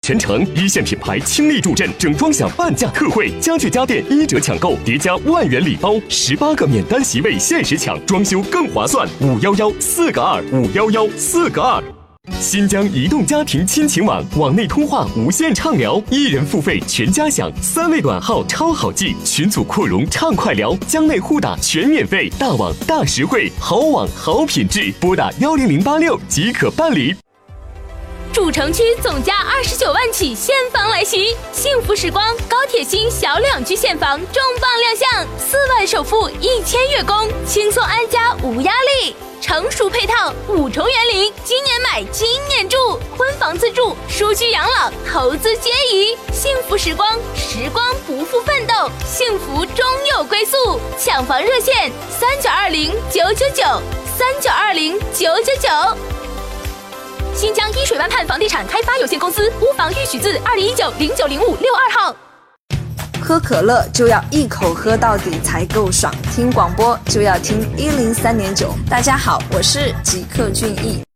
全程，一线品牌倾力助阵，整装享半价特惠，家具家电1折抢购，叠加万元礼包，18个免单席位限时抢，装修更划算。511-4个2，511-4个2。新疆移动家庭亲情网，网内通话无限畅聊，1人付费全家享，3位短号超好记，群组扩容畅快聊，疆内互打全免费，大网大实惠，好网好品质，拨打10086即可办理。 主城区总价29万起现房来袭，幸福时光高铁新小两居现房重磅亮相，4万首付1000月供，轻松安家无压力。成熟配套5重园林，今年买今年住，婚房自住，舒居养老，投资皆宜。幸福时光，时光不负奋斗，幸福终有归宿。抢房热线3920-999，3920-999。新疆依水湾畔房地产开发有限公司，屋房预许字2019-090562号。 喝可乐就要一口喝到底才够爽，听广播就要听103.9。大家好，我是吉克隽逸。